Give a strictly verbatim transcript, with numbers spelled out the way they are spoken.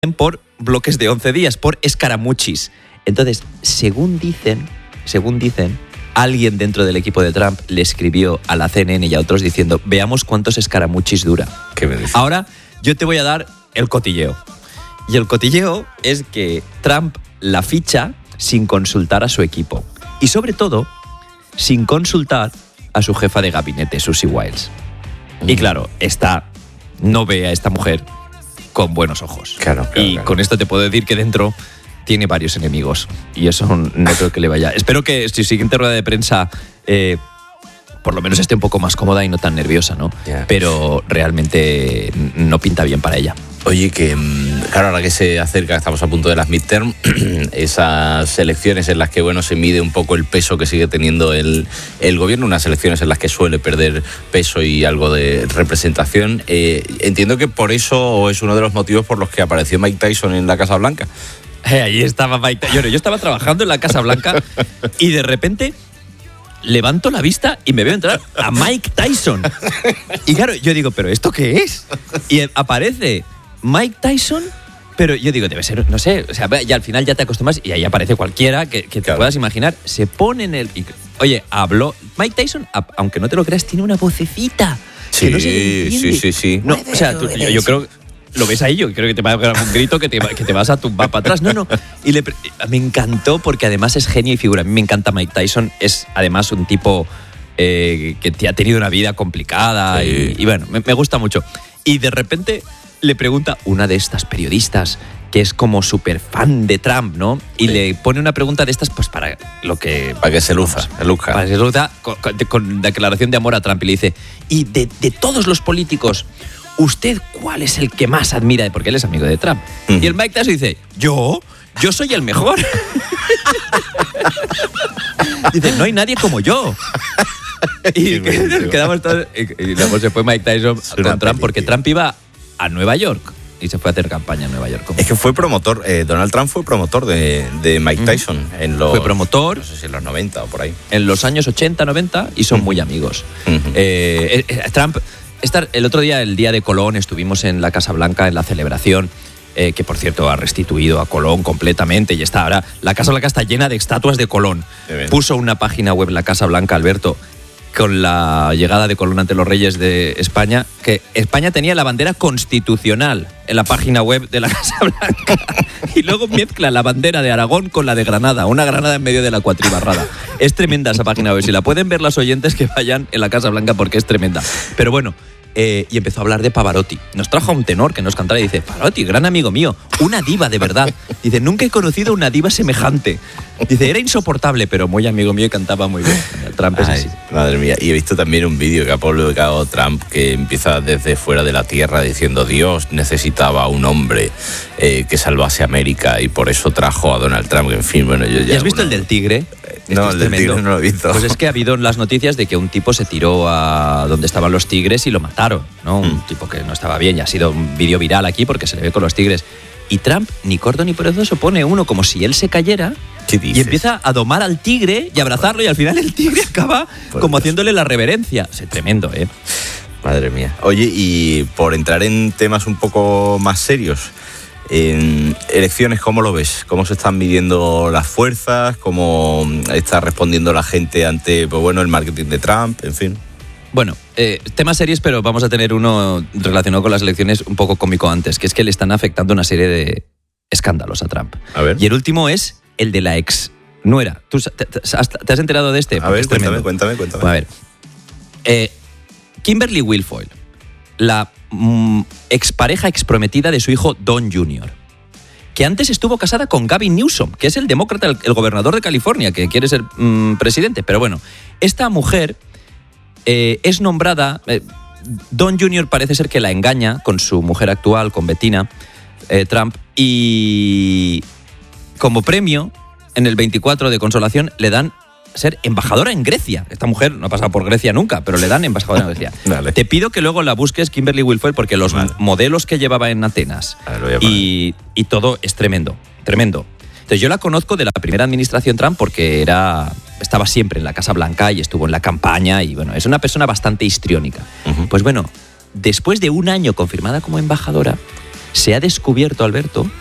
por bloques de once días, por escaramuchis. Entonces, según dicen, según dicen, alguien dentro del equipo de Trump le escribió a la C N N y a otros diciendo, veamos cuántos escaramuchis dura. ¿Qué me dices? Ahora yo te voy a dar el cotilleo. Y el cotilleo es que Trump la ficha sin consultar a su equipo. Y sobre todo, sin consultar a su jefa de gabinete, Susie Wiles. Mm. Y claro, esta no ve a esta mujer con buenos ojos. Claro, claro, y claro. con esto te puedo decir que dentro tiene varios enemigos. Y eso no creo que le vaya. Espero que su siguiente rueda de prensa eh, por lo menos esté un poco más cómoda y no tan nerviosa, ¿no? Yeah. Pero realmente no pinta bien para ella. Oye, que claro, ahora que se acerca, estamos a punto de las midterm, esas elecciones en las que bueno se mide un poco el peso que sigue teniendo el, el gobierno, unas elecciones en las que suele perder peso y algo de representación. Eh, entiendo que por eso es uno de los motivos por los que apareció Mike Tyson en la Casa Blanca. Eh, ahí estaba Mike Tyson. Yo estaba trabajando en la Casa Blanca y de repente levanto la vista y me veo entrar a Mike Tyson. Y claro, yo digo, ¿pero esto qué es? Y aparece Mike Tyson, pero yo digo, debe ser, no sé, o sea, ya al final ya te acostumbras y ahí aparece cualquiera que, que te Claro. puedas imaginar. Se pone en el... y, oye, habló... Mike Tyson, a- aunque no te lo creas, tiene una vocecita. Sí, que no se le entiende. sí, sí, sí. No, o sea, tú- yo, yo creo... Lo ves ahí, yo creo que te va a pegar un grito que te, va- que te vas a tumbar para atrás. No, no. Y le, me encantó porque además es genio y figura. A mí me encanta Mike Tyson. Es además un tipo eh, que te ha tenido una vida complicada. Sí. Y, y bueno, me, me gusta mucho. Y de repente le pregunta una de estas periodistas que es como súper fan de Trump, ¿no? Y Sí. le pone una pregunta de estas pues para lo que... Para que se luza, se luzca. Para que se luzca con, con- con declaración de amor a Trump. Y le dice, y de, de todos los políticos, ¿usted cuál es el que más admira? Porque él es amigo de Trump. Uh-huh. Y el Mike Tyson dice, ¿yo? Yo soy el mejor. Dice, no hay nadie como yo. Y Qué buenísimo. nos quedamos todos... Y y luego se fue Mike Tyson Es con una Trump porque película. Trump iba a Nueva York y se fue a hacer campaña en Nueva York. Es que fue promotor, eh, Donald Trump fue promotor de, de Mike Tyson en los... Fue promotor. No sé si en los noventa o por ahí. En los años ochenta, noventa y son muy amigos. Ujú. Eh, eh, Trump, esta- el otro día, el día de Colón, estuvimos en la Casa Blanca en la celebración, eh, que por cierto ha restituido a Colón completamente y está ahora, la Casa Blanca está llena de estatuas de Colón. Qué bien. Puso una página web la Casa Blanca, Alberto, con la llegada de Colón ante los reyes de España, que España tenía la bandera constitucional en la página web de la Casa Blanca y luego mezcla la bandera de Aragón con la de Granada, una Granada en medio de la cuatribarrada. Es tremenda esa página web, si la pueden ver las oyentes que vayan en la Casa Blanca porque es tremenda. Pero bueno, eh, y empezó a hablar de Pavarotti. Nos trajo a un tenor que nos cantara y dice, Pavarotti, gran amigo mío, una diva de verdad. Dice, nunca he conocido una diva semejante. Dice, era insoportable, pero muy amigo mío y cantaba muy bien. Trump es Ay, así. madre mía. Y he visto también un vídeo que ha publicado Trump que empieza desde fuera de la tierra diciendo Dios necesitaba un hombre eh, que salvase a América y por eso trajo a Donald Trump. En fin, bueno, yo ya... ¿Y has visto uno- el del tigre? No, Esto es el del tremendo. tigre no lo he visto. Pues es que ha habido las noticias de que un tipo se tiró a donde estaban los tigres y lo mataron, ¿no? Un Mm. tipo que no estaba bien y ha sido un vídeo viral aquí porque se le ve con los tigres. Y Trump, ni corto ni perezoso, pone uno como si él se cayera ¿Qué dices? y empieza a domar al tigre y abrazarlo y al final el tigre acaba Por como Dios. haciéndole la reverencia. Es tremendo, ¿eh? Madre mía. Oye, y por entrar en temas un poco más serios, en elecciones, ¿cómo lo ves? ¿Cómo se están midiendo las fuerzas? ¿Cómo está respondiendo la gente ante, pues bueno, el marketing de Trump? En fin. Bueno, eh, temas serios, pero vamos a tener uno relacionado con las elecciones un poco cómico antes, que es que le están afectando una serie de escándalos a Trump. A ver. Y el último es el de la ex nuera. ¿Tú te, te- has, te has enterado de este? A Porque ver, es cuéntame, tremendo. cuéntame, cuéntame. Bueno, a ver. Eh, Kimberly Wilfoyle, la mm, expareja exprometida de su hijo Don junior, que antes estuvo casada con Gavin Newsom, que es el demócrata, el, el gobernador de California, que quiere ser mm, presidente. Pero bueno, esta mujer eh, es nombrada... eh, Don junior parece ser que la engaña con su mujer actual, con Bettina eh, Trump, y como premio, en el veinticuatro de consolación, le dan ser embajadora en Grecia. Esta mujer no ha pasado por Grecia nunca, pero le dan embajadora en Grecia. Vale. Te pido que luego la busques, Kimberly Wilfoyle, porque los Vale. modelos que llevaba en Atenas Vale, lo voy a poner. y, y todo es tremendo, tremendo. Entonces yo la conozco de la primera administración Trump porque era, estaba siempre en la Casa Blanca y estuvo en la campaña y bueno, es una persona bastante histriónica. Ujú. Pues bueno, después de un año confirmada como embajadora, Se ha descubierto, Alberto,